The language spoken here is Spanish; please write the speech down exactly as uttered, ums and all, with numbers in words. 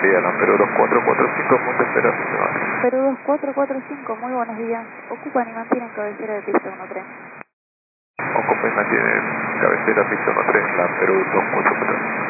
buen día, la Perú dos cuatro cuatro cinco, Monte Espera, pista uno tres. Perú dos cuatro cuatro cinco, muy buenos días. Ocupan y mantienen cabecera de pista uno tres. Ocupa y mantiene cabecera, pista uno tres, la Perú dos cuatro cuatro.